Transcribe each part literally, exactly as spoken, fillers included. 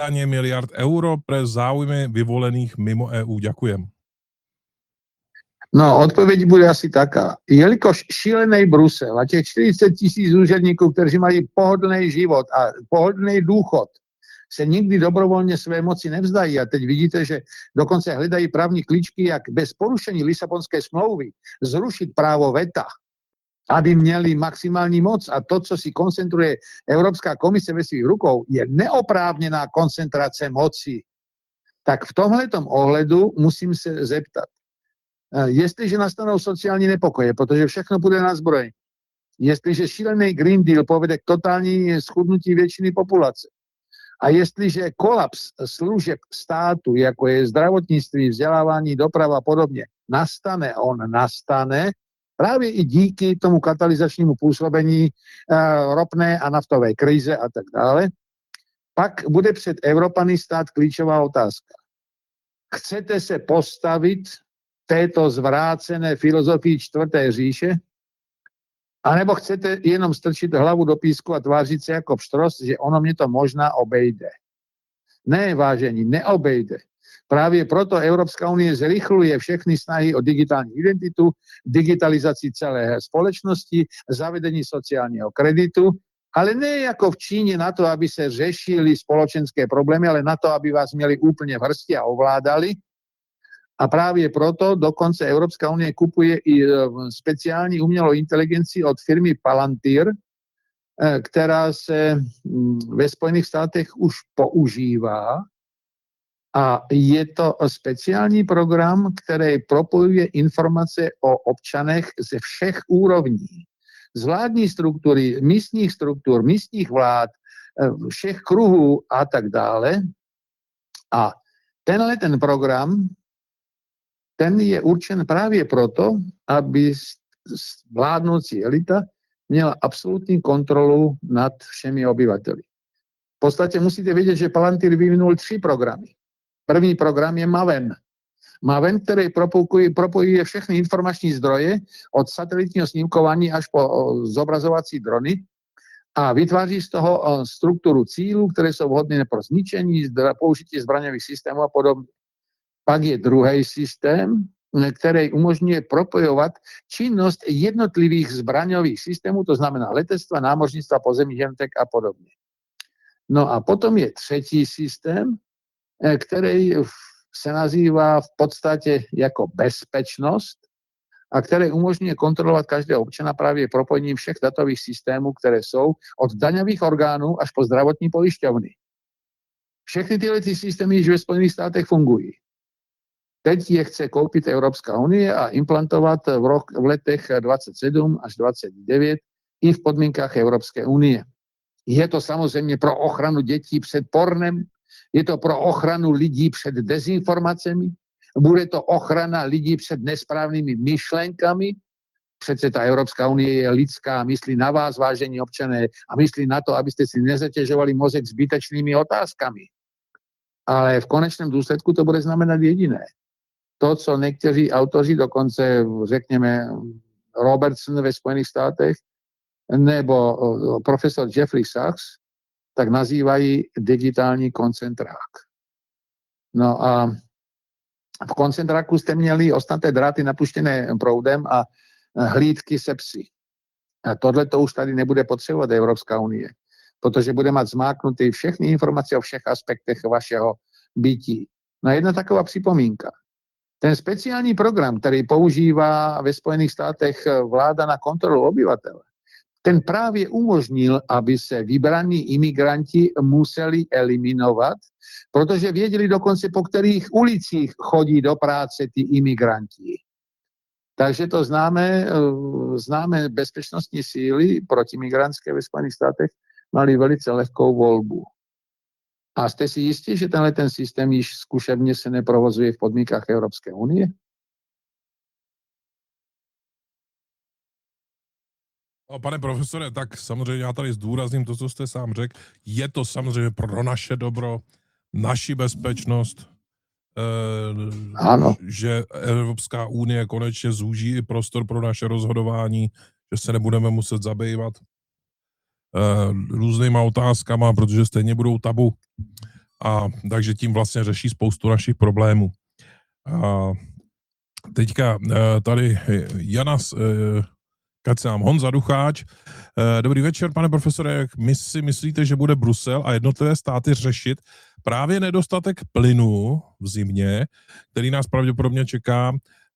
miliard euro pre záujmy vyvolených mimo é ú? Ďakujem. No, odpověď bude asi taká. Jelikož šílený Brusel a těch čtyřicet tisíc úředníků, kteří mají pohodlný život a pohodlný důchod, se nikdy dobrovolně své moci nevzdají. A teď vidíte, že dokonce hledají právní klíčky, jak bez porušení Lisabonské smlouvy zrušit právo veta, aby měli maximální moc. A to, co si koncentruje Evropská komise ve svých rukou, je neoprávněná koncentrace moci. Tak v tomhletom ohledu musím se zeptat. Jestliže nastanou sociální nepokoje, protože všechno bude na zbroj, jestliže šílený Green Deal povede k totální schudnutí většiny populace, a jestliže kolaps služeb státu, jako je zdravotnictví, vzdělávání, doprava a podobně, nastane, on nastane, právě i díky tomu katalyzačnímu působení uh, ropné a naftové krize a tak dále, pak bude před Evropany stát klíčová otázka. Chcete se postavit této zvrácené filozofii čtvrté říše, anebo chcete jenom strčit hlavu do písku a tvářit se jako pštros, že ono mě to možná obejde. Ne, vážení, neobejde. Právě proto Evropská unie zrychluje všechny snahy o digitální identitu, digitalizaci celé společnosti, zavedení sociálního kreditu, ale ne jako v Číně na to, aby se řešily společenské problémy, ale na to, aby vás měli úplně v hrsti a ovládali. A právě proto dokonce Evropská unie kupuje i speciální umělou inteligenci od firmy Palantir, která se ve Spojených státech už používá. A je to speciální program, který propojuje informace o občanech ze všech úrovní. Z vládní struktury, místních struktur, místních vlád, všech kruhů a tak dále. A tenhle ten program, ten je určen právě proto, aby vládnoucí elita měla absolutní kontrolu nad všemi obyvateli. V podstatě musíte vědět, že Palantir vyvinul tři programy. První program je Maven. Maven, který propojuje, propojuje všechny informační zdroje od satelitního snímkování až po zobrazovací drony a vytváří z toho strukturu cílů, které jsou vhodné pro zničení, použití zbraňových systémů a podobně. Pak je druhý systém, který umožňuje propojovat činnost jednotlivých zbraňových systémů, to znamená letectva, námořnictva, pozemních jednotek a podobně. No a potom je třetí systém, který se nazývá v podstatě jako bezpečnost a který umožňuje kontrolovat každého občana právě propojením všech datových systémů, které jsou od daňových orgánů až po zdravotní pojišťovny. Všechny tyhle ty systémy již ve Spojených státech fungují. Teď je chce koupit Evropská unie a implantovat v, rok, v letech dvacet sedm až dvacet devět i v podmínkách Evropské unie. Je to samozřejmě pro ochranu dětí před pornem, je to pro ochranu lidí před dezinformacemi, bude to ochrana lidí před nesprávnými myšlenkami. Přece ta Evropská unie je lidská, myslí na vás, vážení občané, a myslí na to, abyste si nezatěžovali mozek zbytečnými otázkami. Ale v konečném důsledku to bude znamenat jediné. To, co někteří autoři, dokonce řekněme Robertson ve Spojených státech, nebo profesor Jeffrey Sachs, tak nazývají digitální koncentrák. No a v koncentráku jste měli ostatné dráty napuštěné proudem a hlídky se psy. A tohle to už tady nebude potřebovat Evropská unie, protože bude mít zmáknutý všechny informace o všech aspektech vašeho bytí. No jedna taková připomínka. Ten speciální program, který používá ve Spojených státech vláda na kontrolu obyvatel, ten právě umožnil, aby se vybraní imigranti museli eliminovat, protože věděli dokonce, po kterých ulicích chodí do práce ty imigranti. Takže to známe, známe bezpečnostní síly protimigrantské ve Spojených státech mali velice lehkou volbu. A jste si jistí, že tenhle ten systém již zkušebně se neprovozuje v podmínkách Evropské unie? No, pane profesore, tak samozřejmě já tady zdůrazním to, co jste sám řekl. Je to samozřejmě pro naše dobro, naši bezpečnost, eh, ano. že Evropská unie konečně zúží i prostor pro naše rozhodování, že se nebudeme muset zabývat eh, různýma otázkama, protože stejně budou tabu. A takže tím vlastně řeší spoustu našich problémů. A teďka tady Jana Kacám, Honza Ducháč. Dobrý večer, pane profesore, jak my si myslíte, že bude Brusel a jednotlivé státy řešit právě nedostatek plynu v zimě, který nás pravděpodobně čeká?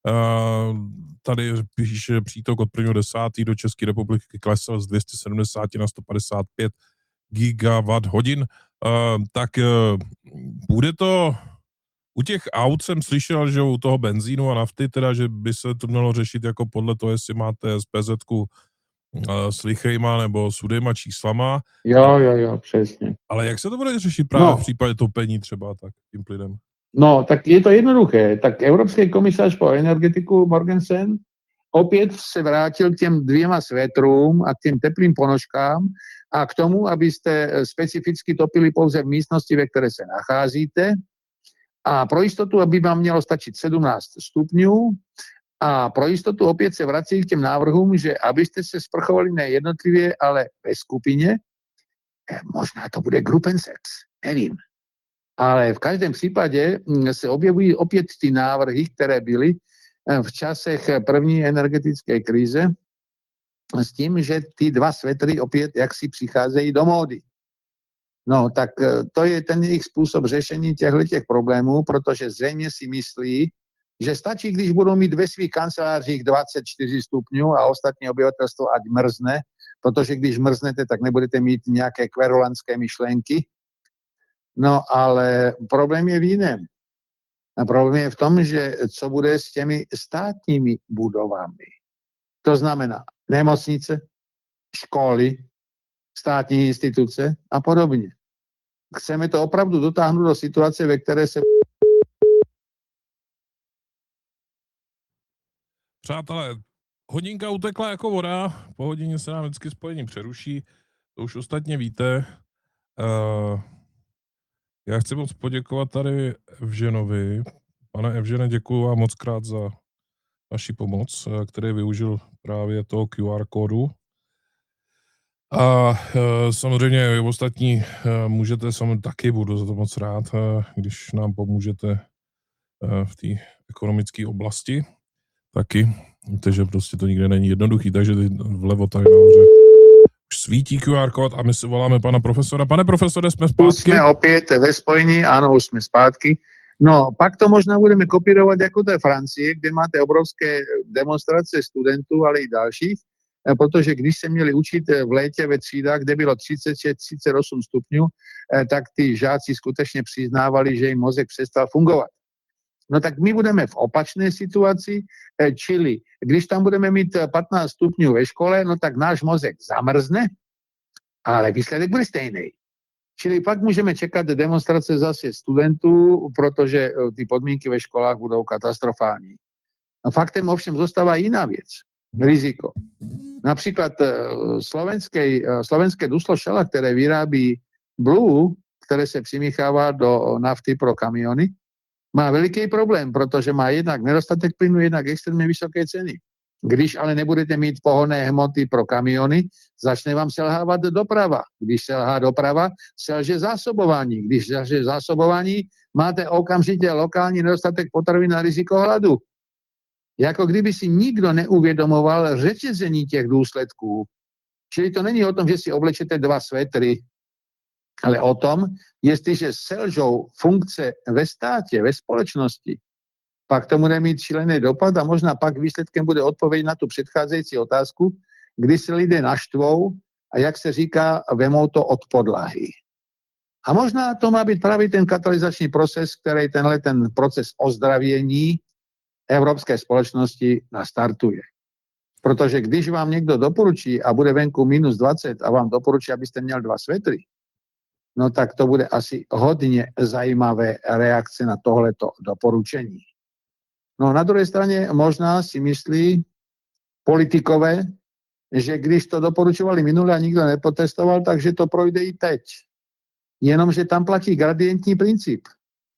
Tady píše přítok od prvního desátého do České republiky klesl z dvě stě sedmdesát na sto padesát pět gigawatt hodin. Tak bude to... U těch aut jsem slyšel, že u toho benzínu a nafty, teda, že by se to mělo řešit jako podle toho, jestli máte es pé zetku uh, s lichejma nebo s hudejma číslama. Jo, jo, jo, přesně. Ale jak se to bude řešit právě no. v případě topení třeba tak tím plynem? No, tak je to jednoduché. Tak Evropský komisař pro energetiku Morgensen opět se vrátil k těm dvěma svetrům a k těm teplým ponožkám a k tomu, abyste specificky topili pouze v místnosti, ve které se nacházíte. A pro jistotu, aby vám mělo stačit sedmnáct stupňů a pro jistotu opět se vrací k těm návrhům, že abyste se sprchovali ne jednotlivě, ale ve skupině, možná to bude gruppensex, nevím. Ale v každém případě se objevují opět ty návrhy, které byly v časech první energetické krize s tím, že ty dva svetry opět jaksi přicházejí do módy. No, tak to je ten jejich způsob řešení těchto problémů, protože zřejmě si myslí, že stačí, když budou mít ve svých kancelářích dvacet čtyři stupňů a ostatní obyvatelstvo ať mrzne, protože když mrznete, tak nebudete mít nějaké kverulanské myšlenky. No, ale problém je v jiném. A problém je v tom, že co bude s těmi státními budovami. To znamená nemocnice, školy, státní instituce a podobně. Chceme to opravdu dotáhnout do situace, ve které se... Přátelé, hodinka utekla jako voda, po hodině se nám vždycky spojení přeruší, to už ostatně víte. Uh, já chci moc poděkovat tady Evženovi. Pane Evžene, děkuji vám moc krát za vaši pomoc, který využil právě toho Q R kódu. A e, samozřejmě ostatní e, můžete samozřejmě taky, budu za to moc rád, e, když nám pomůžete e, v té ekonomické oblasti. Taky. Víte, že prostě to nikde není jednoduchý, takže vlevo tady nahoře už svítí Q R kód a my si voláme pana profesora. Pane profesore, jsme zpátky? Už jsme opět ve spojení, ano, už jsme zpátky. No, pak to možná budeme kopírovat jako té Francie, kde máte obrovské demonstrace studentů, ale i dalších, protože když se měli učit v létě ve třídách, kde bylo třicet šest třicet osm stupňů, tak ty žáci skutečně přiznávali, že jim mozek přestal fungovat. No tak my budeme v opačné situaci, čili když tam budeme mít patnáct stupňů ve škole, no tak náš mozek zamrzne, ale výsledek bude stejný. Čili pak můžeme čekat demonstrace zase studentů, protože ty podmínky ve školách budou katastrofální. A faktem ovšem zůstává jiná věc. Riziko. Například slovenské, slovenské duslo Shella, které vyrábí Blue, které se přimíchává do nafty pro kamiony, má veliký problém, protože má jednak nedostatek plynu, jednak extrémně vysoké ceny. Když ale nebudete mít pohonné hmoty pro kamiony, začne vám selhávat doprava. Když selhá doprava, selže zásobování. Když selže zásobování, máte okamžitě lokální nedostatek potravin a riziko hladu. Jako kdyby si nikdo neuvědomoval řetězení těch důsledků. Čili to není o tom, že si oblečete dva svetry, ale o tom, jestliže selžou funkce ve státě, ve společnosti, pak to bude mít šílený dopad a možná pak výsledkem bude odpověď na tu předcházející otázku, kdy se lidé naštvou a jak se říká, vemou to od podlahy. A možná to má být právě ten katalyzační proces, který tenhle ten proces ozdravění evropské společnosti nastartuje. Protože když vám někdo doporučí a bude venku minus dvacet a vám doporučí, abyste měl dva svetry, no tak to bude asi hodně zajímavé reakce na tohleto doporučení. No na druhé straně možná si myslí politikové, že když to doporučovali minule a nikdo neprotestoval, takže to projde i teď. Jenomže tam platí gradientní princip.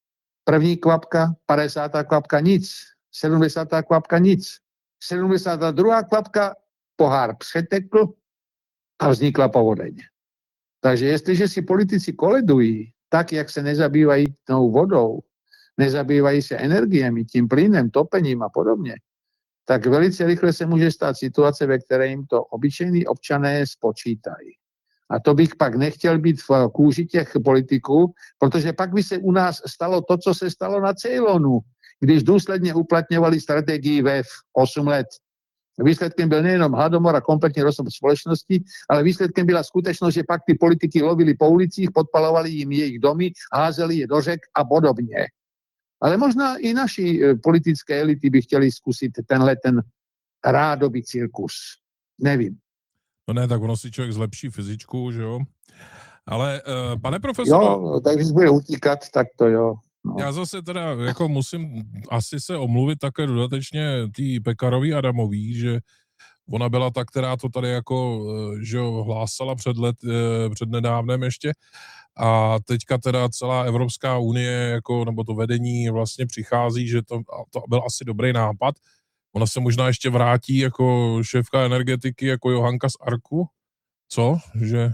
První kvapka, padesátá kvapka nic, sedmdesátá kvapka nic, sedmdesátá druhá kvapka pohár přetekl a vznikla povodeň. Takže jestliže si politici koledují, tak, jak se nezabývají tou vodou, nezabývají se energiemi, tím plynem, topením a podobně, tak velice rychle se může stát situace, ve které jim to obyčejní občané spočítají. A to bych pak nechtěl být v kůži těch politiků, protože pak by se u nás stalo to, co se stalo na Ceylonu, když důsledně uplatňovali strategii V E F osm let. Výsledkem byl nejenom hladomor a kompletní rozpad společnosti, ale výsledkem byla skutečnost, že pak ty politiky lovili po ulicích, podpalovali jim jejich domy, házeli je do řek a podobně. Ale možná i naši politické elity by chtěli zkusit tenhle ten rádoby cirkus. Nevím. No ne, tak ono si člověk zlepší fyzičku, že jo? Ale uh, pane profesor... Jo, tak když bude utíkat, tak to jo. No. Já zase teda jako musím asi se omluvit také dodatečně tý Pekarový Adamový, že ona byla ta, která to tady jako, že jo, hlásala před let, před nedávnem ještě a teďka teda celá Evropská unie jako, nebo to vedení vlastně přichází, že to, to byl asi dobrý nápad. Ona se možná ještě vrátí jako šéfka energetiky, jako Johanka z Arku. Co? Že...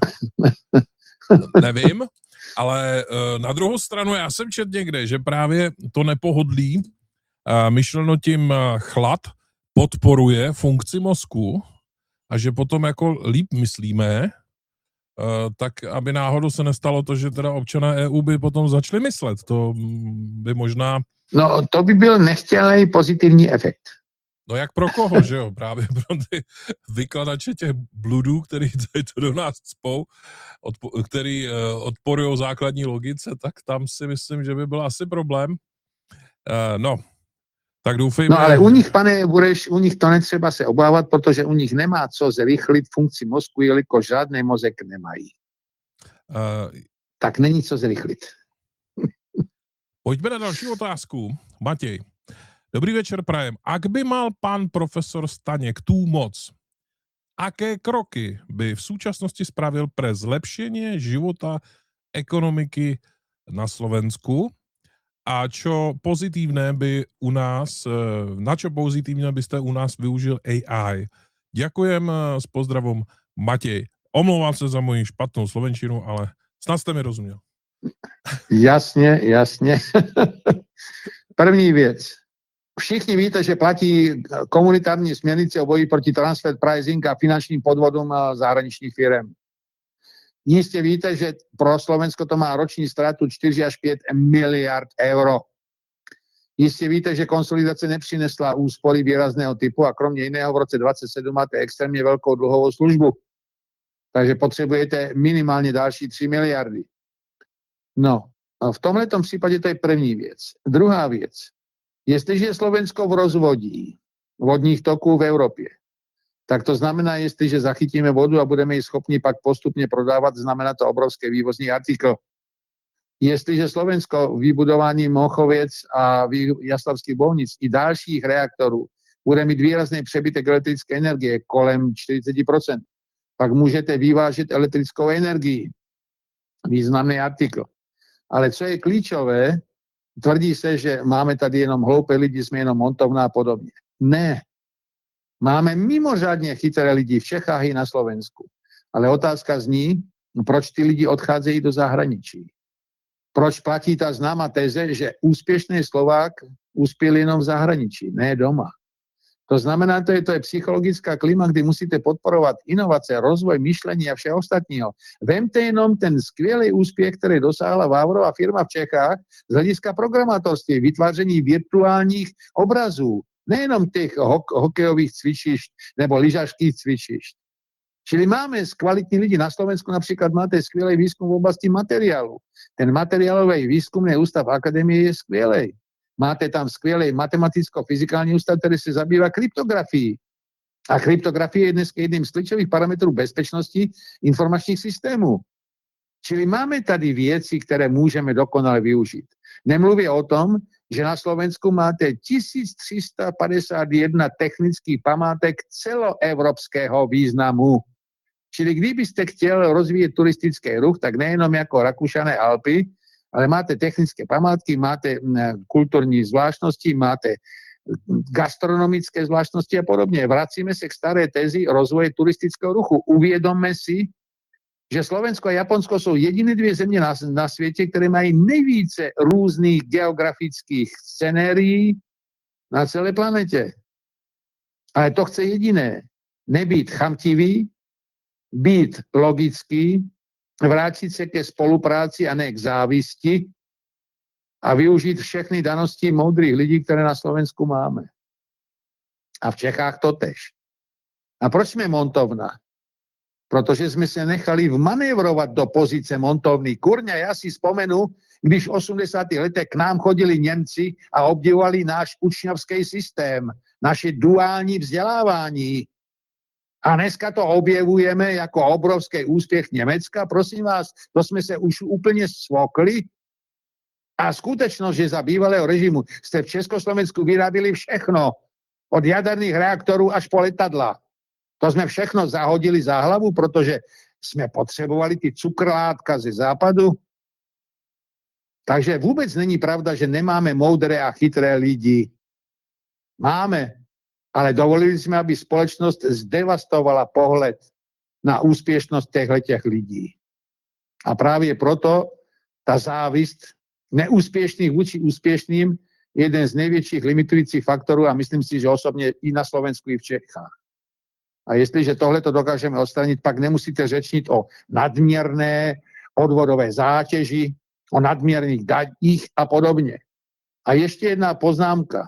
Nevím. Ale na druhou stranu já jsem četl někde, že právě to nepohodlí, myšleno tím chlad, podporuje funkci mozku a že potom jako líp myslíme, tak aby náhodou se nestalo to, že teda občané E U by potom začali myslet. To by možná... No to by byl nechtělý pozitivní efekt. No jak pro koho, že jo? Právě pro ty vykladače těch bludů, který to do nás cpou, odpo- který uh, odporují základní logice, tak tam si myslím, že by byl asi problém. Uh, no, tak doufejme... No ale u nich, pane Bureš, u nich to netřeba se obávat, protože u nich nemá co zrychlit funkci mozku, jelikož žádný mozek nemají. Uh, tak není co zrychlit. Pojďme na další otázku. Matěj. Dobrý večer, prajem. Ak by mal pán profesor Staněk tú moc, aké kroky by v súčasnosti spravil pre zlepšenie života ekonomiky na Slovensku a čo pozitívne by u nás, na čo pozitívne by ste u nás využil A I? Ďakujem, s pozdravom Matej. Omlouvám sa za moji špatnou slovenčinu, ale snad ste mi rozuměl. Jasně, jasně. První věc. Všichni víte, že platí komunitární směrnice o boji proti transfer pricing a finančním podvodům zahraničních firm. Jistě víte, že pro Slovensko to má roční ztrátu čtyři až pět miliard euro. Jistě víte, že konsolidace nepřinesla úspory výrazného typu a kromě jiného v roce dvacet sedm máte extrémně velkou dluhovou službu. Takže potřebujete minimálně další tři miliardy. No, a v tomhletom případě to je první věc. Druhá věc. Jestliže je Slovensko v rozvodí vodních toků v Evropě, tak to znamená, jestliže zachytíme vodu a budeme ji schopni pak postupně prodávat, znamená to obrovské vývozní artikl. Jestliže Slovensko vybudování Mochověc a Jaslavských Bohnic i dalších reaktorů bude mít výrazný přebytek elektrické energie kolem čtyřicet procent, pak můžete vyvážet elektrickou energii. Významný artikl. Ale co je klíčové, tvrdí se, že máme tady jenom hloupé lidi, jsme jenom montovná a podobně. Ne. Máme mimořádně chytré lidi v Čechách i na Slovensku. Ale otázka zní, proč ty lidi odcházejí do zahraničí. Proč platí ta známá teze, že úspěšný Slovák uspěl jenom v zahraničí, ne doma. To znamená, to je, to je psychologická klima, kdy musíte podporovat inovace, rozvoj, myšlení a všeho ostatního. Vemte jenom ten skvělý úspěch, který dosáhla Vávrová firma v Čechách z hlediska programátorství, vytváření virtuálních obrazů, nejenom těch hok- hokejových cvičišť nebo lyžařských cvičišť. Čili máme kvalitní lidi. Na Slovensku například máte skvělý výzkum v oblasti materiálu. Ten materiálový výzkumný ústav akademie je skvělý. Máte tam skvělý matematicko-fyzikální ústav, který se zabývá kryptografií. A kryptografie je dnes jedním z klíčových parametrů bezpečnosti informačních systémů. Čili máme tady věci, které můžeme dokonale využít. Nemluvě o tom, že na Slovensku máte tisíc tři sta padesát jedna technických památek celoevropského významu. Čili kdybyste chtěl rozvíjet turistický ruch, tak nejenom jako Rakušané Alpy, ale máte technické památky, máte kulturní zvláštnosti, máte gastronomické zvláštnosti a podobně. Vracíme se k staré tezi rozvoje turistického ruchu. Uvědomme si, že Slovensko a Japonsko jsou jediné dvě země na, na světě, které mají nejvíce různých geografických scenérií na celé planetě. Ale to chce jediné. Nebýt chamtivý, být logický, vrátit se ke spolupráci a ne k závisti a využít všechny danosti moudrých lidí, které na Slovensku máme. A v Čechách to tež. A proč jsme montovna? Protože jsme se nechali vmanévrovat do pozice montovny. Kurňa, já si vzpomenu, když v osmdesátých letech k nám chodili Němci a obdivovali náš učňovský systém, naše duální vzdělávání. A dneska to objevujeme jako obrovský úspěch Německa. Prosím vás, to jsme se už úplně svokli. A skutečnost, že za bývalého režimu jste v Československu vyrábili všechno, od jaderných reaktorů až po letadla. To jsme všechno zahodili za hlavu, protože jsme potřebovali ty cukrlátka ze západu. Takže vůbec není pravda, že nemáme moudré a chytré lidi. Máme, ale dovolili jsme, aby společnost zdevastovala pohled na úspěšnost těchto lidí. A právě proto ta závist neúspěšných vůči úspěšným je jeden z největších limitujících faktorů a myslím si, že osobně i na Slovensku, i v Čechách. A jestliže tohle to dokážeme odstranit, pak nemusíte řečnit o nadměrné odvodové zátěži, o nadměrných daních a podobně. A ještě jedna poznámka.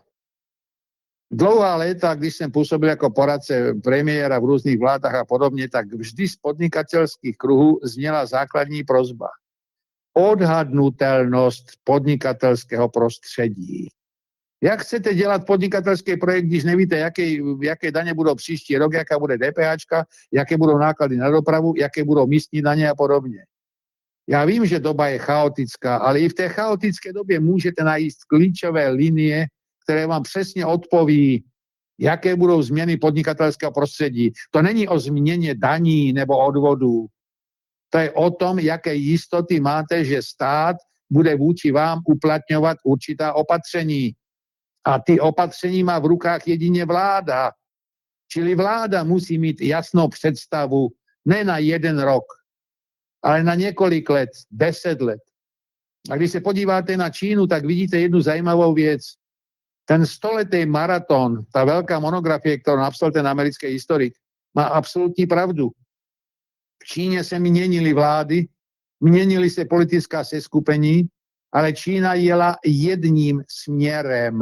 Dlouhá léta, když jsem působil jako poradce premiéra v různých vládách a podobně, tak vždy z podnikatelských kruhů zněla základní prosba. Odhadnutelnost podnikatelského prostředí. Jak chcete dělat podnikatelský projekt, když nevíte, jaké, jaké daně budou příští rok, jaká bude DPHčka, jaké budou náklady na dopravu, jaké budou místní daně a podobně. Já vím, že doba je chaotická, ale i v té chaotické době můžete najít klíčové linie, které vám přesně odpoví, jaké budou změny podnikatelského prostředí. To není o změně daní nebo odvodů. To je o tom, jaké jistoty máte, že stát bude vůči vám uplatňovat určitá opatření. A ty opatření má v rukách jedině vláda. Čili vláda musí mít jasnou představu ne na jeden rok, ale na několik let, deset let. A když se podíváte na Čínu, tak vidíte jednu zajímavou věc. Ten stoletý maraton, ta velká monografie, kterou napsal ten americký historik, má absolutní pravdu. V Číně se měnily vlády, měnily se politická seskupení, ale Čína jela jedním směrem.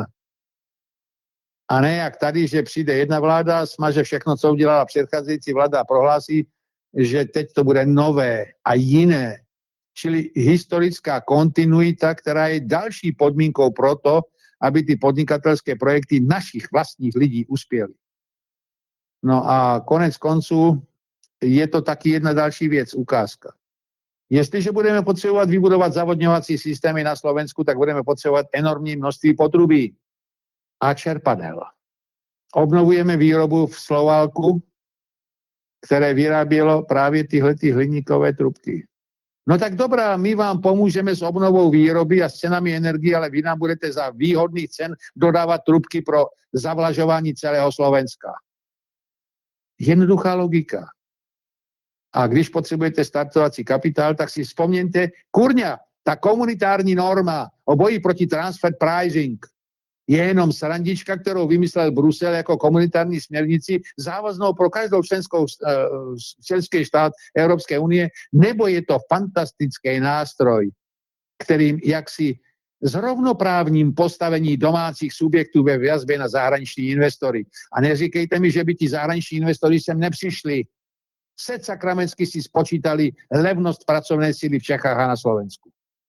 A ne jak tady, že přijde jedna vláda, smaže všechno, co udělala předcházející vláda a prohlásí, že teď to bude nové a jiné. Čili historická kontinuita, která je další podmínkou pro to, aby ty podnikatelské projekty našich vlastních lidí uspěly. No a konec konců je to taky jedna další věc, ukázka. Jestliže budeme potřebovat vybudovat zavodňovací systémy na Slovensku, tak budeme potřebovat enormní množství potrubí a čerpadel. Obnovujeme výrobu v Slovalku, které vyrábělo právě tyhle ty hliníkové trubky. No tak dobrá, my vám pomůžeme s obnovou výroby a s cenami energie, ale vy nám budete za výhodných cen dodávat trubky pro zavlažování celého Slovenska. Jednoduchá logika. A když potřebujete startovací kapitál, tak si vzpomněte, kurňa, ta komunitární norma o boji proti transfer pricing je jenom srandička, kterou vymyslel Brusel jako komunitární směrnici, závaznou pro každou členskou, členský stát Evropské unie, nebo je to fantastický nástroj, kterým jaksi zrovnoprávním postavení domácích subjektů ve vazbě na zahraniční investory. A neříkejte mi, že by ti zahraniční investory sem nepřišli. Set sakramensky si spočítali levnost pracovné síly v Čechách a na Slovensku.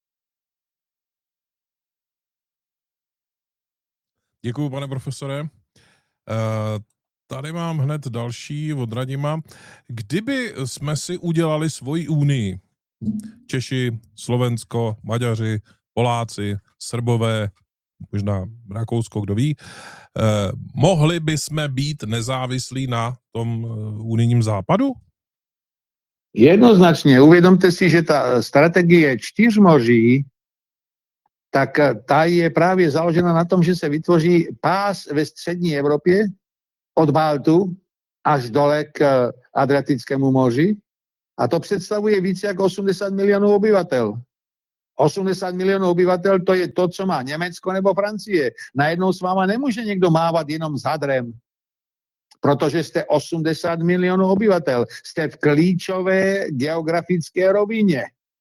Děkuju, pane profesore. Uh, tady mám hned další od Radima. Kdyby jsme si udělali svoji unii, Češi, Slovensko, Maďaři, Poláci, Srbové, možná Rakousko, kdo ví, uh, mohli by jsme být nezávislí na tom uh, unijním západu? Jednoznačně. Uvědomte si, že ta strategie čtyřmoří, tak ta je právě založena na tom, že se vytvoří pás ve střední Evropě od Baltu až dole k Adriatickému moři A to představuje více jak osmdesát milionů obyvatel. osmdesát milionů obyvatel, to je to, co má Německo nebo Francie. Najednou s váma nemůže někdo mávat jenom s hadrem, protože jste osmdesát milionů obyvatel. Jste v klíčové geografické rovině.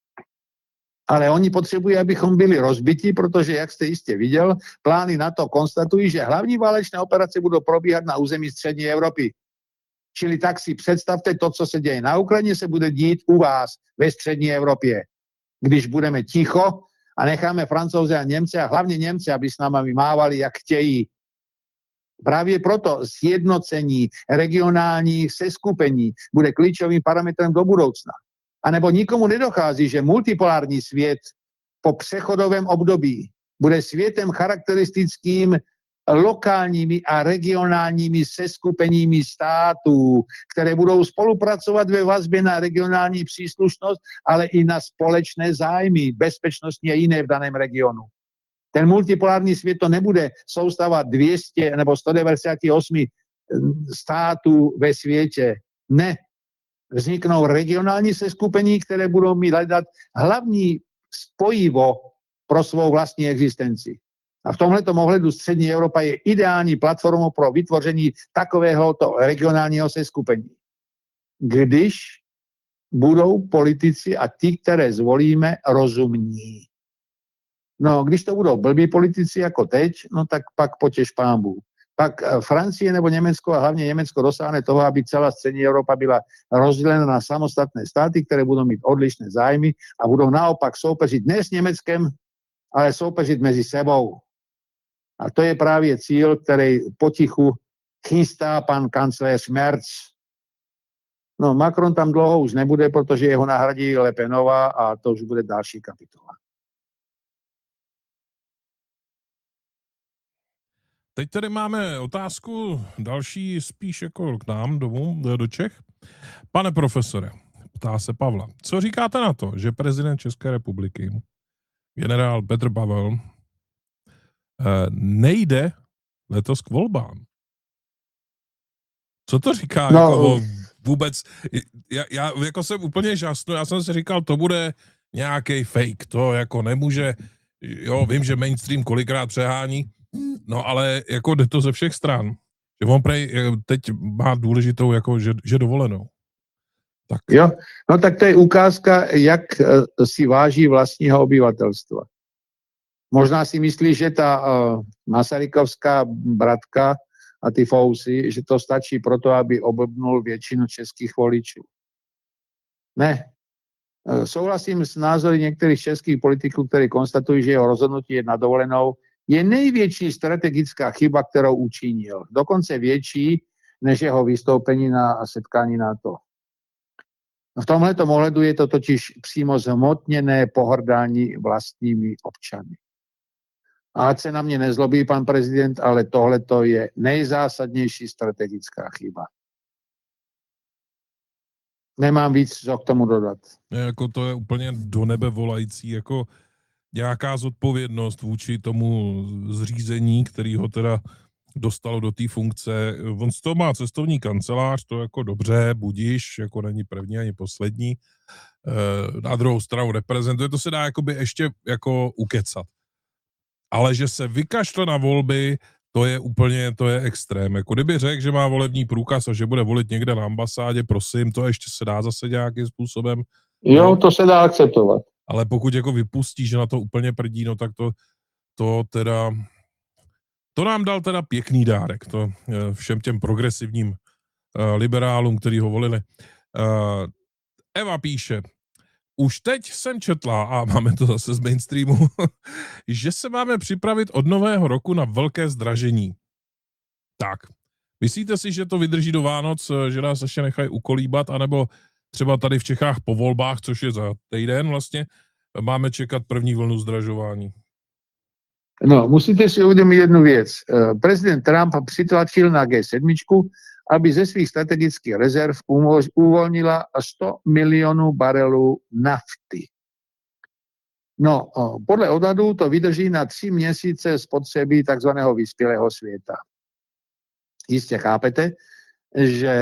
Ale oni potřebují, abychom byli rozbití, protože, jak jste jistě viděl, plány NATO konstatují, že hlavní válečné operace budou probíhat na území střední Evropy. Čili tak si představte, to, co se děje na Ukrajině, se bude dít u vás ve střední Evropě. Když budeme ticho a necháme Francouze a Němce, a hlavně Němce, aby s námi mávali, jak chtějí. Právě proto sjednocení regionálních seskupení bude klíčovým parametrem do budoucna. A nebo nikomu nedochází, že multipolární svět po přechodovém období bude světem charakteristickým lokálními a regionálními seskupeními států, které budou spolupracovat ve vazbě na regionální příslušnost, ale i na společné zájmy, bezpečnostní a jiné v daném regionu. Ten multipolární svět to nebude soustava dvě stě nebo sto devadesát osm států ve světě. Ne. Vzniknou regionální seskupení, které budou mít hledat hlavní spojivo pro svou vlastní existenci. A v tomhleto ohledu střední Evropa je ideální platformou pro vytvoření takovéhoto regionálního seskupení. Když budou politici a ti, které zvolíme, rozumní. No, když to budou blbí politici jako teď, no tak pak potěš pánbů. Pak Francie nebo Německo a hlavně Německo dosáhne toho, aby celá střední Evropa byla rozdělena na samostatné státy, které budou mít odlišné zájmy a budou naopak soupeřit ne s Německem, ale soupeřit mezi sebou. A to je právě cíl, který potichu chystá pan kancléř Merz. No, Macron tam dlouho už nebude, protože jeho nahradí Le Penová a to už bude další kapitola. Teď tady máme otázku další spíš jako k nám domů, do Čech. Pane profesore, ptá se Pavla, co říkáte na to, že prezident České republiky, generál Petr Pavel, nejde letos k volbám? Co to říká no, jako vůbec? Já, já jako jsem úplně žasnul, já jsem si říkal, to bude nějaký fake, to jako nemůže, jo, vím, že mainstream kolikrát přehání, no ale jako jde to ze všech stran. Že on prej teď má důležitou jako, že, že dovolenou. Tak. Jo, no tak to je ukázka, jak si váží vlastního obyvatelstva. Možná si myslí, že ta uh, masarykovská bratka a ty fousy, že to stačí proto, aby oblbnul většinu českých voličů. Ne. Uh, souhlasím s názory některých českých politiků, kteří konstatují, že jeho rozhodnutí na dovolenou je největší strategická chyba, kterou učinil. Dokonce větší, než jeho vystoupení na setkání NATO. V tomhletom ohledu je to totiž přímo zhmotněné pohrdání vlastními občany. A ať se na mě nezlobí pan prezident, ale tohleto je nejzásadnější strategická chyba. Nemám víc, co k tomu dodat. Je, jako to je úplně do nebe volající, jako nějaká zodpovědnost vůči tomu zřízení, který ho teda dostalo do té funkce. On z toho má cestovní kancelář, to jako dobře, budíš, jako není první ani poslední. Na druhou stranu reprezentuje, to se dá jakoby ještě jako ukecat. Ale že se vykašle na volby, to je úplně, to je extrém. Jako kdyby řekl, že má volební průkaz a že bude volit někde na ambasádě, prosím, to ještě se dá zase nějakým způsobem. Jo, no, to se dá akceptovat. Ale pokud jako vypustí, že na to úplně prdí, no tak to, to teda, to nám dal teda pěkný dárek, to všem těm progresivním uh, liberálům, který ho volili. Uh, Eva píše, už teď jsem četla, a máme to zase z mainstreamu, že se máme připravit od nového roku na velké zdražení. Tak, myslíte si, že to vydrží do Vánoc, že nás ještě nechají ukolíbat, anebo třeba tady v Čechách po volbách, což je za týden vlastně, máme čekat první vlnu zdražování? No, musíte si uvědomit jednu věc. Prezident Trump přitlačil na G sedm, aby ze svých strategických rezerv uvolnila sto milionů barelů nafty. No, podle odhadů to vydrží na tři měsíce spotřeby takzvaného vyspělého světa. Jistě chápete, že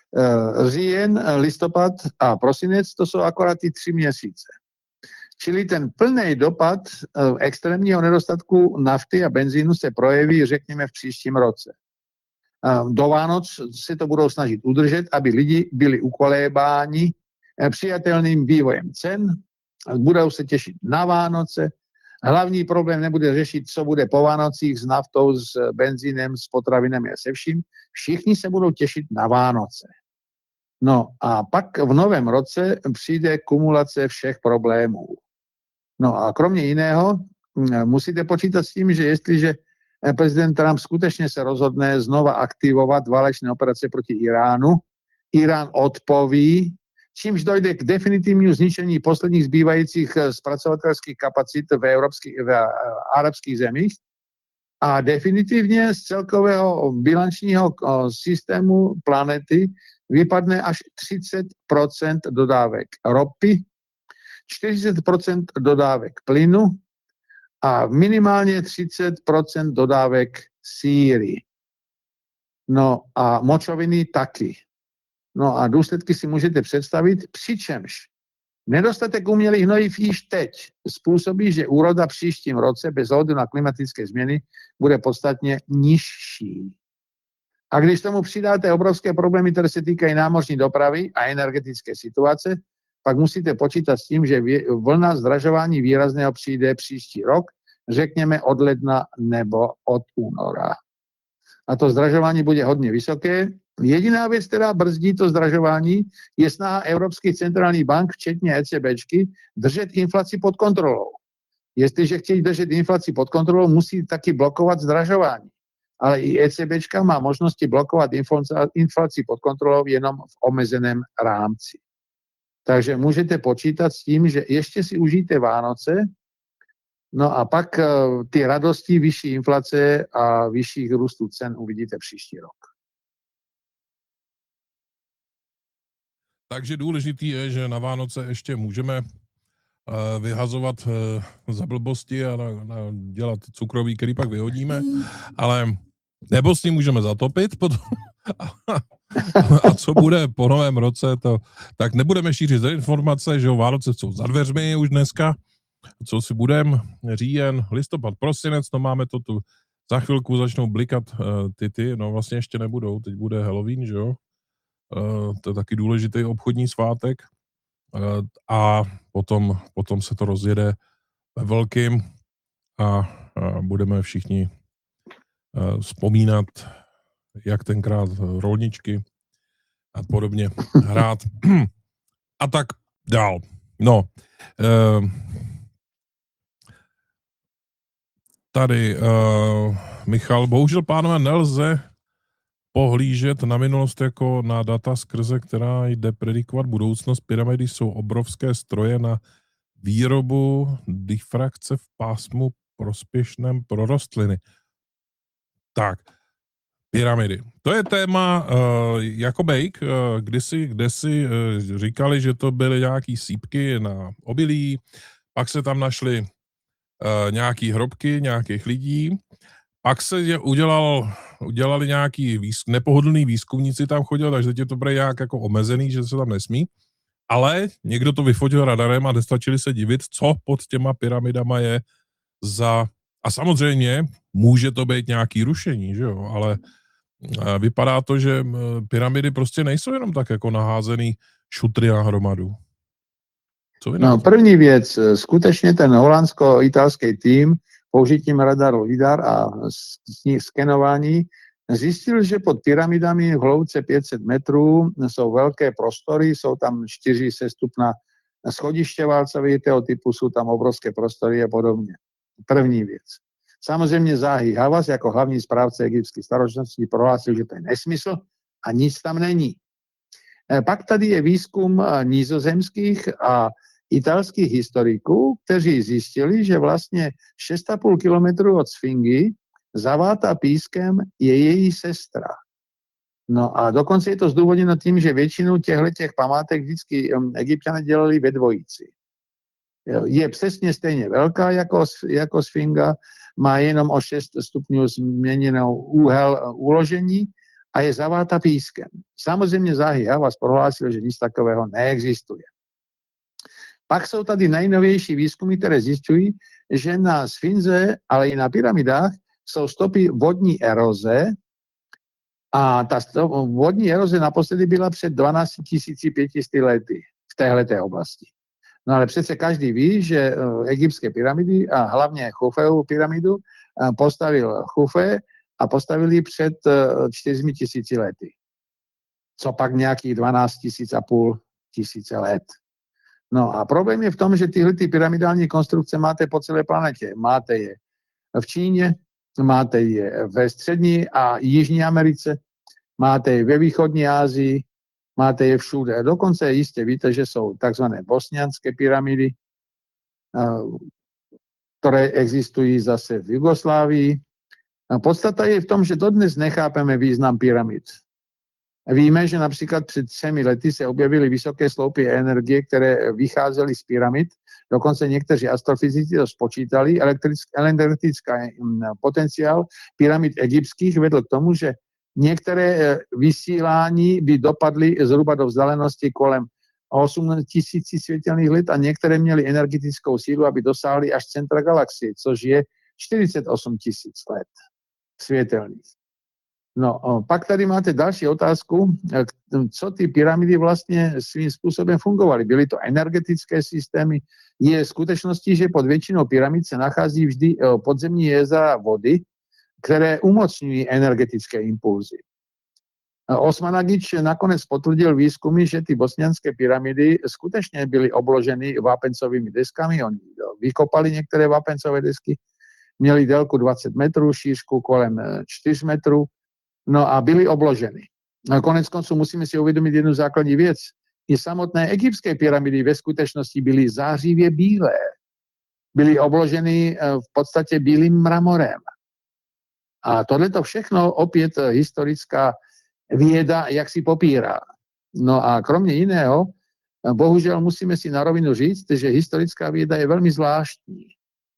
říjen, listopad a prosinec, to jsou akorát ty tři měsíce. Čili ten plný dopad extrémního nedostatku nafty a benzínu se projeví, řekněme, v příštím roce. Do Vánoc se to budou snažit udržet, aby lidi byli ukolébáni přijatelným vývojem cen, budou se těšit na Vánoce. Hlavní problém nebude řešit, co bude po Vánocích s naftou, s benzínem, s potravinami a se vším. Všichni se budou těšit na Vánoce. No a pak v novém roce přijde kumulace všech problémů. No a kromě jiného musíte počítat s tím, že jestliže prezident Trump skutečně se rozhodne znova aktivovat válečné operace proti Iránu, Irán odpoví, čímž dojde k definitivnímu zničení posledních zbývajících zpracovatelských kapacit v, evropských, v arabských zemích a definitivně z celkového bilančního systému planety vypadne až třicet procent dodávek ropy, čtyřicet procent dodávek plynu a minimálně třicet procent dodávek síry. No a močoviny taky. No a důsledky si můžete představit, přičemž nedostatek umělých hnojiv již teď způsobí, že úroda příštím roce bez ohledu na klimatické změny bude podstatně nižší. A když tomu přidáte obrovské problémy, které se týkají námořní dopravy a energetické situace, pak musíte počítat s tím, že vlna zdražování výrazného přijde příští rok, řekněme od ledna nebo od února. A to zdražování bude hodně vysoké. Jediná věc, která brzdí to zdražování, je snaha Evropských centrálních bank, včetně ECBčky, držet inflaci pod kontrolou. Jestliže chtějí držet inflaci pod kontrolou, musí taky blokovat zdražování. Ale i ECBčka má možnosti blokovat inflaci pod kontrolou jenom v omezeném rámci. Takže můžete počítat s tím, že ještě si užijte Vánoce, no a pak ty radosti vyšší inflace a vyšších růstů cen uvidíte příští rok. Takže důležitý je, že na Vánoce ještě můžeme vyhazovat za blbosti a dělat cukroví, který pak vyhodíme, ale nebo s tím můžeme zatopit potom. A co bude po novém roce, to, tak nebudeme šířit informace, že Vánoce jsou za dveřmi už dneska, co si budeme, říjen, listopad, prosinec, no máme to tu, za chvilku začnou blikat uh, ty ty, no vlastně ještě nebudou, teď bude Halloween, že jo, uh, to je taky důležitý obchodní svátek uh, a potom, potom se to rozjede ve velkým a, a budeme všichni uh, vzpomínat, jak tenkrát rolničky a podobně hrát a tak dál. No, uh, tady uh, Michal, bohužel, pánové, nelze pohlížet na minulost jako na data, skrze která jde predikovat budoucnost. Pyramidy jsou obrovské stroje na výrobu difrakce v pásmu prospěšném pro rostliny. Tak, pyramidy. To je téma uh, jako bejk, uh, kdysi, kdysi uh, říkali, že to byly nějaký sípky na obilí, pak se tam našly uh, nějaký hrobky nějakých lidí, pak se je udělal, udělali nějaký výzk, nepohodlný výzkumníci tam chodili, takže teď je to bude nějak jako omezený, že se tam nesmí, ale někdo to vyfotil radarem a nestačili se divit, co pod těma pyramidama je za... A samozřejmě může to být nějaký rušení, že jo, ale vypadá to, že pyramidy prostě nejsou jenom tak jako naházený šutry na hromadu. Co vy no, první věc, skutečně ten holandsko-italský tým použitím radaru LIDAR a skenování zjistil, že pod pyramidami v hloubce pět set metrů jsou velké prostory, jsou tam čtyři sestupná schodiště válcovitého typu, jsou tam obrovské prostory a podobně. První věc. Samozřejmě Zahi Hawass jako hlavní správce egyptské staročnosti prohlásil, že to je nesmysl a nic tam není. Pak tady je výzkum nizozemských a italských historiků, kteří zjistili, že vlastně šest a půl kilometru od Sfingy zavátá pískem je její sestra. No a dokonce je to zdůvodněno tím, že většinu těchto památek vždycky Egypťané dělali ve dvojici. Je přesně stejně velká jako, jako Sfinga, má jenom o šest stupňů změněnou úhel uložení a je zaváta pískem. Samozřejmě záhy Havas prohlásil, že nic takového neexistuje. Pak jsou tady nejnovější výzkumy, které zjišťují, že na Sfinxe, ale i na pyramidách jsou stopy vodní eroze a ta stop, vodní eroze naposledy byla před dvanáct tisíc pět set lety v téhleté oblasti. No ale přece každý ví, že egyptské pyramidy a hlavně Chufeovu pyramidu postavil Chufe a postavili před čtyřmi tisíci lety. Co pak nějakých dvanáct tisíc a půl tisíce let. No a problém je v tom, že tyhle ty pyramidální konstrukce máte po celé planetě. Máte je v Číně, máte je ve střední a jižní Americe, máte je ve východní Asii, máte je všude. Dokonce jistě víte, že jsou takzvané bosnianské pyramidy, které existují zase v Jugoslávii. A podstata je v tom, že dodnes nechápeme význam pyramid. Víme, že například před třemi lety se objevily vysoké sloupy energie, které vycházely z pyramid. Dokonce někteří astrofyzici to spočítali. Elektrický potenciál pyramid egyptských vedl k tomu, že některé vysílání by dopadly zhruba do vzdálenosti kolem osm tisíc světelných let a některé měly energetickou sílu, aby dosáhly až centra galaxie, což je čtyřicet osm tisíc let světelných. No, pak tady máte další otázku, co ty pyramidy vlastně svým způsobem fungovaly. Byly to energetické systémy. Je skutečností, že pod většinou pyramid se nachází vždy podzemní jezera vody, které umocňují energetické impulzy. Osman Agič nakonec potvrdil výzkumy, že ty bosnianské pyramidy skutečně byly obloženy vápencovými deskami. Oni vykopali některé vápencové desky, měly délku dvacet metrů, šířku kolem čtyř metrů, no a byly obloženy. A konec konců musíme si uvědomit jednu základní věc. I samotné egyptské pyramidy ve skutečnosti byly zářivě bílé. Byly obloženy v podstatě bílým mramorem. A tohleto všechno opět historická věda jak si popírá. No a kromě jiného, bohužel musíme si na rovinu říct, že historická věda je velmi zvláštní.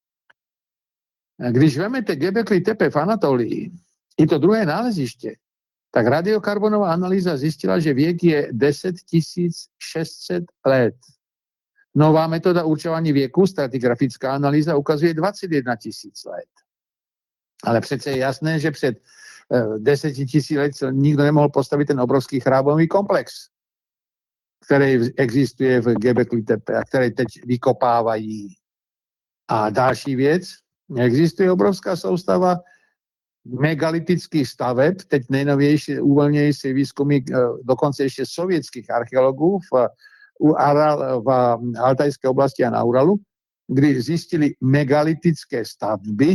Když vezmete Göbekli Tepe v Anatolii, i to druhé náleziště, tak radiokarbonová analýza zjistila, že věk je deset tisíc šest set let. Nová metoda určování věku, stratigrafická analýza, ukazuje dvacet jedna tisíc let. Ale přece je jasné, že před deset tisíc let nikdo nemohl postavit ten obrovský chrámový komplex, který existuje v Göbekli Tepe a který teď vykopávají. A další věc, existuje obrovská soustava megalitických staveb, teď nejnovější, uvolnější výzkumy dokonce ještě sovětských archeologů v, v Altajské oblasti a na Uralu, kdy zjistili megalitické stavby,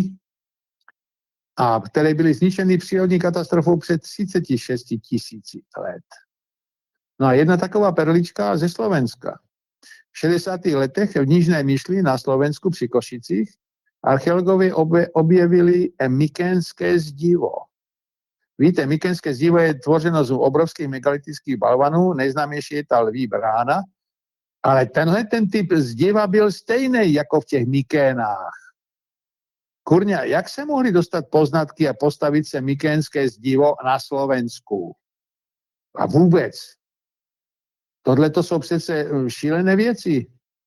a které byly zničeny přírodní katastrofou před třicet šest tisíci let. No a jedna taková perlička ze Slovenska. V šedesátých letech v Nižné Myšli na Slovensku při Košicích archeologové objevili Mykénské zdivo. Víte, Mykénské zdivo je tvořeno z obrovských megalitických balvanů, nejznámější je ta lví brána, ale tenhle ten typ zdiva byl stejný jako v těch Mykénách. Kurňa, jak se mohli dostat poznatky a postavit se Mykénské zdivo na Slovensku? A vůbec. Tohle to jsou přece šílené věci.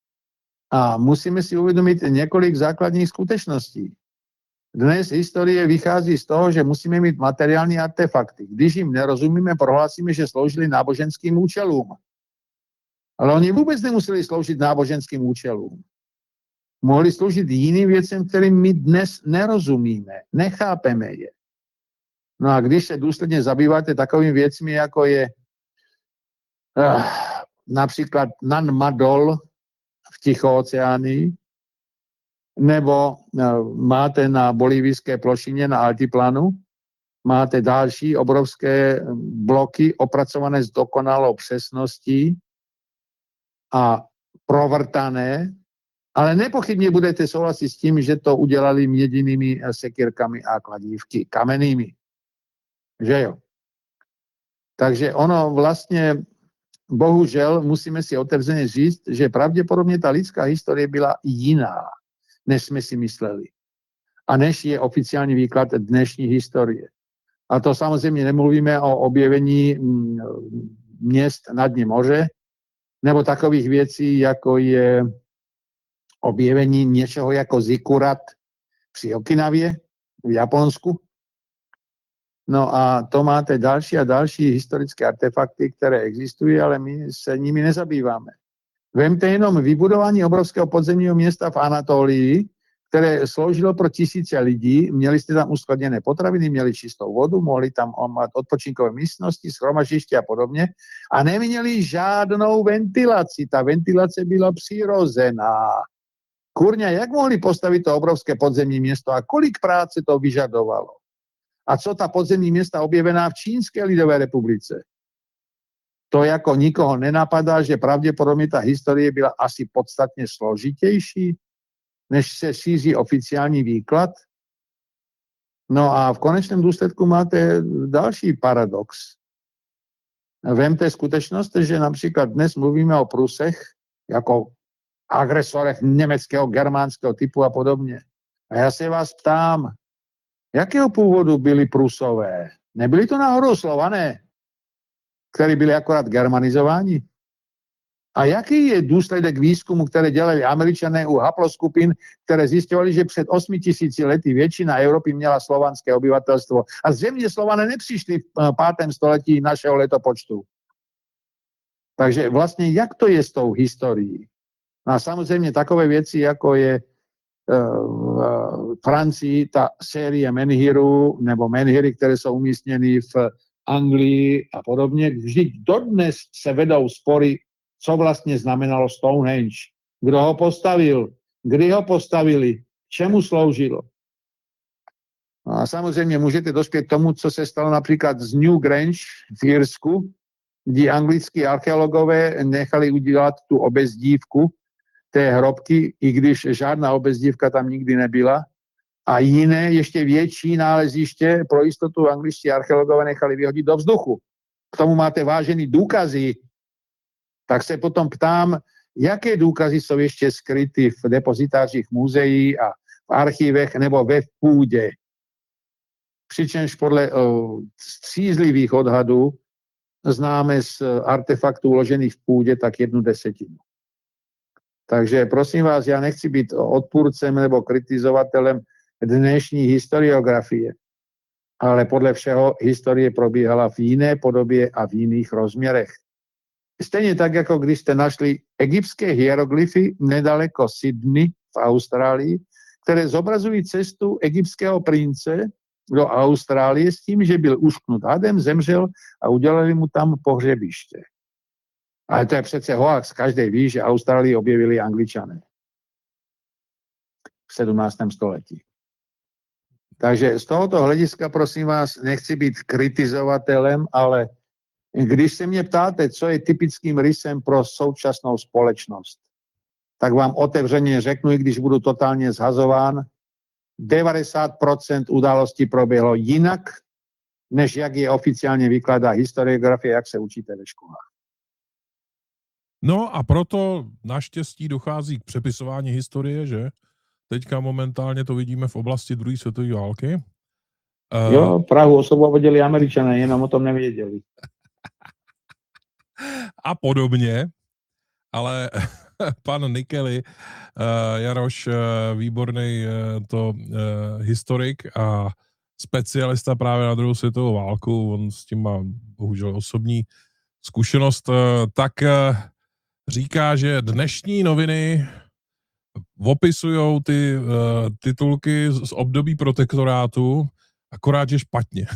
A musíme si uvědomit několik základních skutečností. Dnes historie vychází z toho, že musíme mít materiální artefakty. Když jim nerozumíme, prohlásíme, že sloužili náboženským účelům. Ale oni vůbec nemuseli sloužit náboženským účelům. Mohli sloužit jiným věcem, kterým my dnes nerozumíme, nechápeme je. No a když se důsledně zabýváte takovými věcmi, jako je uh, například Nan Madol v Tichooceánii, nebo uh, máte na bolivijské plošině na Altiplanu, máte další obrovské bloky opracované s dokonalou přesností a provrtané, ale nepochybně budete souhlasit s tím, že to udělali měděnými sekírkami a kladívky, kamennými. Že jo? Takže ono vlastně, bohužel, musíme si otevřeně říct, že pravděpodobně ta lidská historie byla jiná, než jsme si mysleli. A než je oficiální výklad dnešní historie. A to samozřejmě nemluvíme o objevení měst na dně moře, nebo takových věcí, jako je objevení něčeho jako zikurat při Okinavě v Japonsku. No a to máte další a další historické artefakty, které existují, ale my se nimi nezabýváme. Vemte jenom vybudování obrovského podzemního města v Anatolii, které sloužilo pro tisíce lidí, měli jste tam uskladněné potraviny, měli čistou vodu, mohli tam mít odpočinkové místnosti, shromaždiště a podobně a neměli žádnou ventilaci. Ta ventilace byla přirozená. Kurňa, jak mohli postavit to obrovské podzemní město a kolik práce to vyžadovalo? A co ta podzemní města objevená v Čínské lidové republice? To jako nikoho nenapadá, že pravděpodobně ta historie byla asi podstatně složitější, než se šíří oficiální výklad. No a v konečném důsledku máte další paradox. Vemte skutečnost, že například dnes mluvíme o Prusech jako agresorech německého, germánského typu a podobně. A já se vás ptám, jakého původu byli Prusové? Nebyli to náhodou Slované, kteří byli akorát germanizováni? A jaký je důsledek výzkumu, které dělali Američané u haploskupin, které zjistovali, že před osmi tisíci lety většina Evropy měla slovanské obyvatelstvo. A zřejmě Slované nepřišli v pátém století našeho letopočtu. Takže vlastně jak to je s tou historií? No a samozřejmě takové věci, jako je v Francii ta série menhirů nebo menhiry, které jsou umístěny v Anglii a podobně. Vždyť dodnes se vedou spory, co vlastně znamenalo Stonehenge. Kdo ho postavil? Kdy ho postavili? Čemu sloužilo? No a samozřejmě můžete dospět k tomu, co se stalo například z Newgrange v Irsku, kdy anglickí archeologové nechali udělat tu obezdívku té hrobky, i když žádná obezdívka tam nikdy nebyla. A jiné, ještě větší náleziště pro jistotu angličtí archeologové nechali vyhodit do vzduchu. K tomu máte vážený důkazy. Tak se potom ptám, jaké důkazy jsou ještě skryty v depozitářích muzeí a v archivech nebo ve půdě. Přičemž podle o, střízlivých odhadů známe z artefaktů uložených v půdě tak jednu desetinu. Takže prosím vás, já nechci být odpůrcem nebo kritizovatelem dnešní historiografie, ale podle všeho historie probíhala v jiné podobě a v jiných rozměrech. Stejně tak, jako když jste našli egyptské hieroglyfy nedaleko Sydney v Austrálii, které zobrazují cestu egyptského prince do Austrálie s tím, že byl ušknut hadem, zemřel a udělali mu tam pohřebiště. Ale to je přece hoax. Každý ví, že Austrálii objevili Angličané v sedmnáctém století. Takže z tohoto hlediska, prosím vás, nechci být kritizovatelem, ale když se mě ptáte, co je typickým rysem pro současnou společnost, tak vám otevřeně řeknu, i když budu totálně zhazován, devadesát procent událostí proběhlo jinak, než jak je oficiálně vykládá historiografie, jak se učíte ve školách. No a proto naštěstí dochází k přepisování historie, že? Teďka momentálně to vidíme v oblasti druhé světové války. Jo, Prahu osvobodili Američané, jenom o tom nevěděli. A podobně, ale pan Nikely, Jaroš, výborný to historik a specialista právě na druhou světovou válku, on s tím má bohužel osobní zkušenost, tak říká, že dnešní noviny opisujou ty uh, titulky z období protektorátu, akorát, že špatně.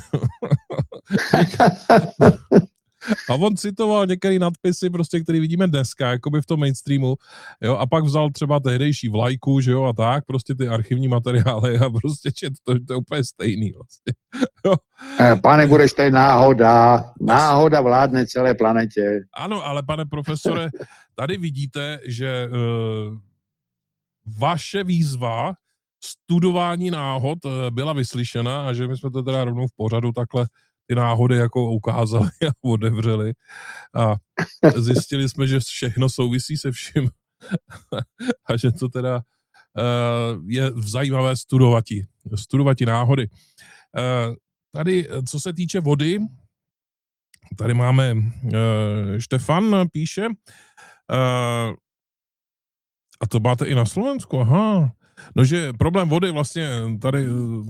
A on citoval některé nadpisy, prostě, které vidíme dneska, jakoby v tom mainstreamu, jo, a pak vzal třeba tehdejší vlajku, že jo, a tak, prostě ty archivní materiály a prostě čet, to, to je úplně stejný vlastně. Jo. Pane Bureš, to je náhoda. Náhoda vládne celé planetě. Ano, ale pane profesore, tady vidíte, že uh, vaše výzva studování náhod byla vyslyšena a že my jsme to teda rovnou v pořadu takhle ty náhody jako ukázali a otevřeli a zjistili jsme, že všechno souvisí se vším a že to teda uh, je zajímavé studovati, studovati náhody. Uh, tady, co se týče vody, tady máme, uh, Štefan píše, uh, a to máte i na Slovensku, aha, no, že problém vody vlastně tady